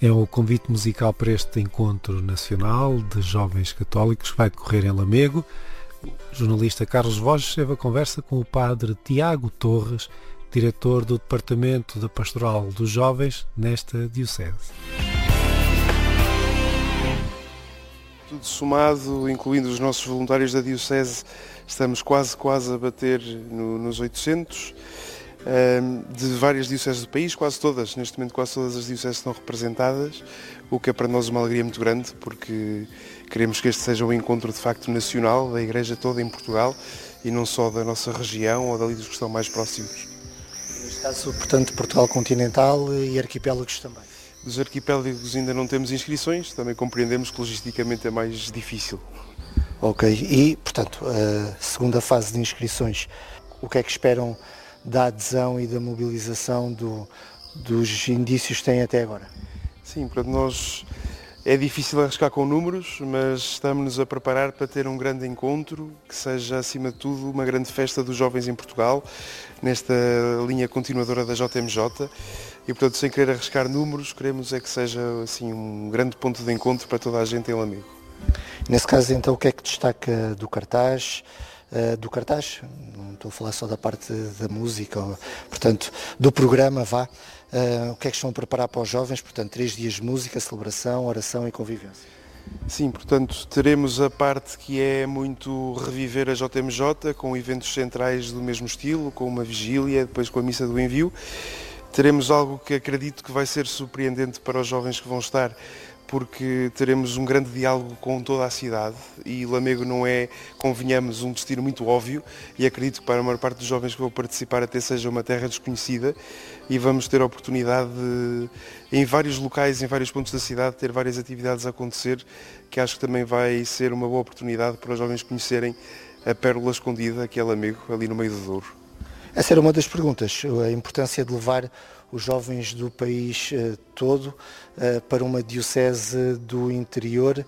É o convite musical para este encontro nacional de jovens católicos que vai decorrer em Lamego. O jornalista Carlos Borges esteve a conversa com o padre Tiago Torres, diretor do Departamento da Pastoral dos Jovens nesta diocese. Tudo somado, incluindo os nossos voluntários da diocese, estamos quase a bater nos 800. De várias dioceses do país, quase todas, neste momento quase todas as dioceses estão representadas, o que é para nós uma alegria muito grande, porque queremos que este seja um encontro de facto nacional da Igreja toda em Portugal e não só da nossa região ou dali dos que estão mais próximos. Neste caso, portanto, Portugal continental e arquipélagos também. Dos arquipélagos ainda não temos inscrições, também compreendemos que logisticamente é mais difícil. Ok, e portanto, a segunda fase de inscrições, o que é que esperam da adesão e da mobilização dos indícios que têm até agora? Sim, para nós é difícil arriscar com números, mas estamos-nos a preparar para ter um grande encontro, que seja acima de tudo uma grande festa dos jovens em Portugal, nesta linha continuadora da JMJ, e portanto sem querer arriscar números, queremos é que seja assim um grande ponto de encontro para toda a gente em Lamego. Nesse caso então o que é que destaca do cartaz? Não estou a falar só da parte da música, portanto, do programa, o que é que estão a preparar para os jovens? Portanto, 3 dias de música, celebração, oração e convivência. Sim, portanto, teremos a parte que é muito reviver a JMJ, com eventos centrais do mesmo estilo, com uma vigília, depois com a missa do envio. Teremos algo que acredito que vai ser surpreendente para os jovens que vão estar, porque teremos um grande diálogo com toda a cidade e Lamego não é, convenhamos, um destino muito óbvio e acredito que para a maior parte dos jovens que vão participar até seja uma terra desconhecida e vamos ter a oportunidade de, em vários locais, em vários pontos da cidade, ter várias atividades a acontecer que acho que também vai ser uma boa oportunidade para os jovens conhecerem a pérola escondida que é Lamego, ali no meio do Douro. Essa era uma das perguntas, a importância de levar os jovens do país todo para uma diocese do interior.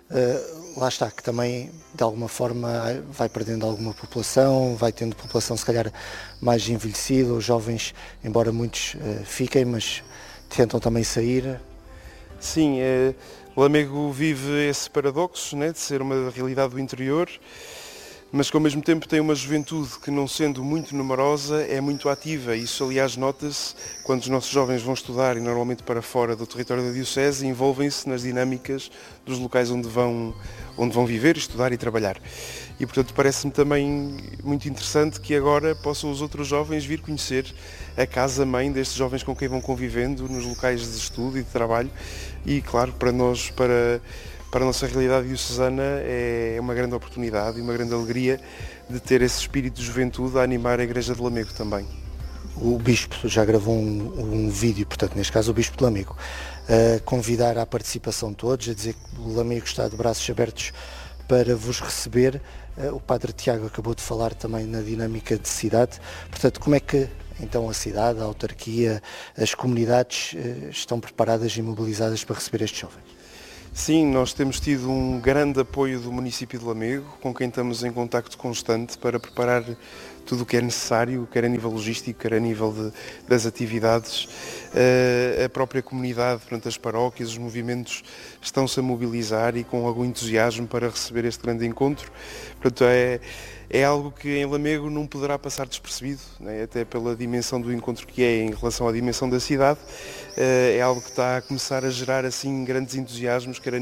Lá está, que também de alguma forma vai perdendo alguma população, vai tendo população se calhar mais envelhecida, os jovens, embora muitos fiquem, mas tentam também sair. Sim, Lamego vive esse paradoxo, né, de ser uma realidade do interior, mas que ao mesmo tempo tem uma juventude que, não sendo muito numerosa, é muito ativa. Isso, aliás, nota-se quando os nossos jovens vão estudar, e normalmente para fora do território da Diocese, envolvem-se nas dinâmicas dos locais onde vão viver, estudar e trabalhar. E, portanto, parece-me também muito interessante que agora possam os outros jovens vir conhecer a casa-mãe destes jovens com quem vão convivendo nos locais de estudo e de trabalho. E, claro, para nós, para a nossa realidade diocesana é uma grande oportunidade e uma grande alegria de ter esse espírito de juventude a animar a Igreja de Lamego também. O Bispo já gravou um vídeo, portanto, neste caso o Bispo de Lamego, a convidar à participação de todos, a dizer que o Lamego está de braços abertos para vos receber. O Padre Tiago acabou de falar também na dinâmica de cidade, portanto, como é que então a cidade, a autarquia, as comunidades estão preparadas e mobilizadas para receber estes jovens? Sim, nós temos tido um grande apoio do município de Lamego, com quem estamos em contacto constante para preparar tudo o que é necessário, quer a nível logístico, quer a nível das atividades. A própria comunidade, portanto, as paróquias, os movimentos estão-se a mobilizar e com algum entusiasmo para receber este grande encontro. Portanto, é algo que em Lamego não poderá passar despercebido, né? Até pela dimensão do encontro que é em relação à dimensão da cidade. É algo que está a começar a gerar assim grandes entusiasmos, quer a